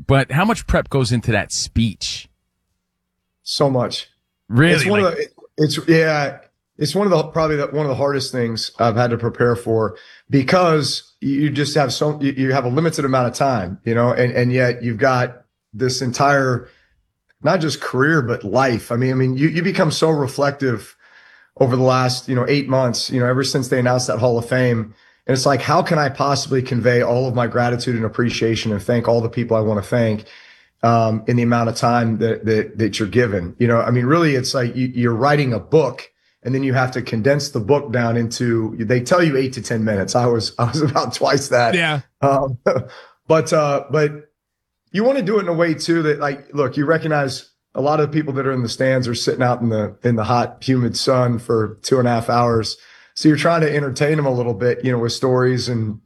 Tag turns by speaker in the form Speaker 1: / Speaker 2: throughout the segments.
Speaker 1: but how much prep goes into that speech?
Speaker 2: So much.
Speaker 1: Really?
Speaker 2: It's one of the hardest things I've had to prepare for, because you just have you have a limited amount of time, and yet you've got this entire, not just career, but life. I mean, you become so reflective over the last, 8 months, ever since they announced that Hall of Fame. And it's like, how can I possibly convey all of my gratitude and appreciation and thank all the people I want to thank, in the amount of time that you're given? Really, it's like you're writing a book, and then you have to condense the book down into, they tell you 8 to 10 minutes. I was about twice that.
Speaker 1: Yeah.
Speaker 2: But you want to do it in a way too that, like, look, you recognize a lot of the people that are in the stands are sitting out in the hot, humid sun for 2.5 hours. So you're trying to entertain them a little bit, with stories and,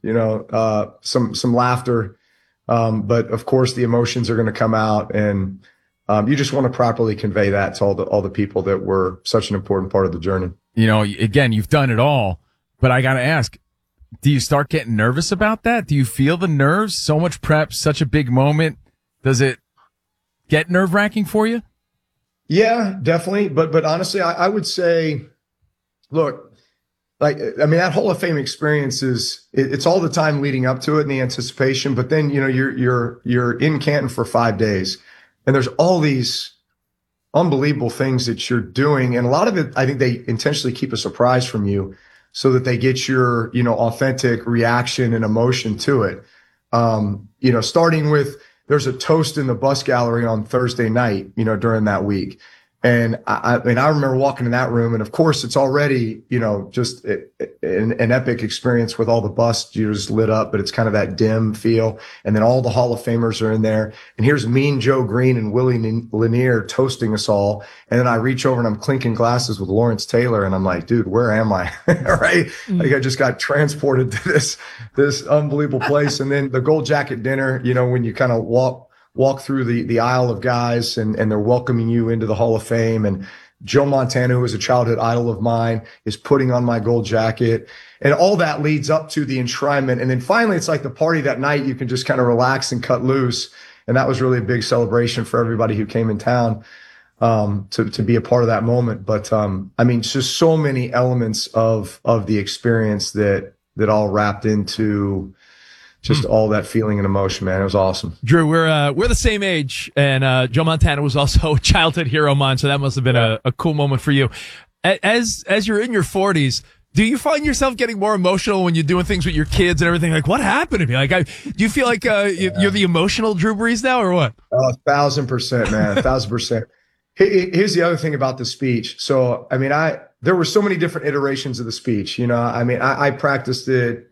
Speaker 2: some laughter. But of course the emotions are going to come out, and you just want to properly convey that to all the people that were such an important part of the journey.
Speaker 1: Again, you've done it all, but I got to ask, do you start getting nervous about that? Do you feel the nerves? So much prep, such a big moment. Does it get nerve-wracking for you?
Speaker 2: Yeah, definitely. But honestly, I would say, look, that Hall of Fame experience it's all the time leading up to it and the anticipation. But then, you're in Canton for 5 days, and there's all these unbelievable things that you're doing. And a lot of it, I think they intentionally keep a surprise from you so that they get your, authentic reaction and emotion to it. Starting with, there's a toast in the bus gallery on Thursday night, during that week. And I remember walking in that room, and of course it's already, just an epic experience with all the busts just lit up, but it's kind of that dim feel. And then all the Hall of Famers are in there. And here's Mean Joe Green and Willie Lanier toasting us all. And then I reach over and I'm clinking glasses with Lawrence Taylor, and I'm like, dude, where am I? Right? Like, I just got transported to this unbelievable place. And then the Gold Jacket dinner, when you kind of walk through the aisle of guys, and they're welcoming you into the Hall of Fame. And Joe Montana, who was a childhood idol of mine, is putting on my gold jacket, and all that leads up to the enshrinement. And then finally, it's like the party that night. You can just kind of relax and cut loose. And that was really a big celebration for everybody who came in town, to be a part of that moment. But, it's just so many elements of the experience that all wrapped into just all that feeling and emotion, man. It was awesome.
Speaker 3: Drew, we're the same age, and Joe Montana was also a childhood hero of mine, so that must have been a cool moment for you. As you're in your 40s, do you find yourself getting more emotional when you're doing things with your kids and everything? Like, what happened to me? Like, do you feel like you're the emotional Drew Brees now, or what?
Speaker 2: 1,000%, man. 1,000%. Here's the other thing about the speech. So, there were so many different iterations of the speech. I practiced it,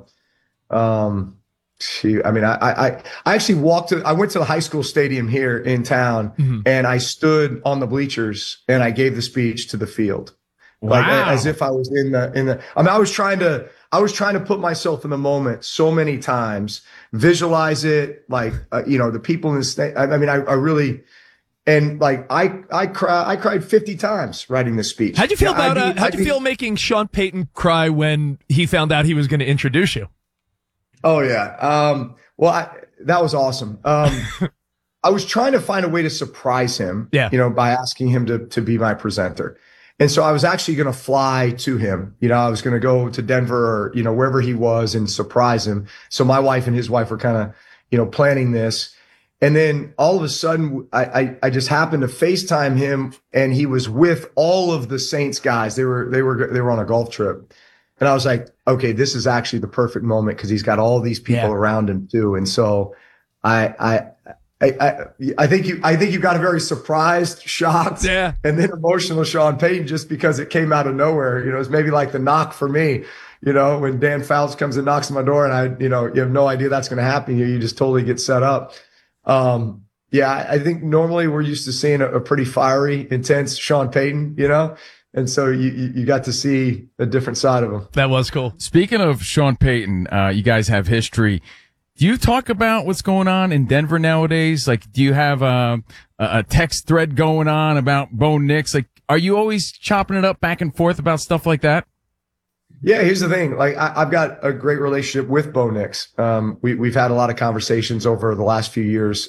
Speaker 2: I actually I went to the high school stadium here in town, and I stood on the bleachers and I gave the speech to the field.
Speaker 1: Wow.
Speaker 2: Like, as if I was in the, I was trying to put myself in the moment so many times, visualize it, like, the people in the state. I really, and like, I cried 50 times writing this speech.
Speaker 3: How'd you feel how'd you feel making Sean Payton cry when he found out he was going to introduce you?
Speaker 2: Oh yeah. That was awesome. I was trying to find a way to surprise him, by asking him to be my presenter. And so I was actually going to fly to him. I was going to go to Denver or, wherever he was and surprise him. So my wife and his wife were kind of, planning this. And then all of a sudden I just happened to FaceTime him, and he was with all of the Saints guys. They were on a golf trip. And I was like, okay, this is actually the perfect moment, because he's got all these people around him too. And so I think you got a very surprised, shocked, and then emotional Sean Payton, just because it came out of nowhere. It's maybe like the knock for me, when Dan Fouts comes and knocks on my door, and you have no idea that's going to happen. You just totally get set up. I think normally we're used to seeing a pretty fiery, intense Sean Payton, And so you got to see a different side of him.
Speaker 3: That was cool.
Speaker 1: Speaking of Sean Payton, you guys have history. Do you talk about what's going on in Denver nowadays? Like, do you have a text thread going on about Bo Nix? Like, are you always chopping it up back and forth about stuff like that?
Speaker 2: Yeah, here's the thing. Like, I've got a great relationship with Bo Nix. We've had a lot of conversations over the last few years,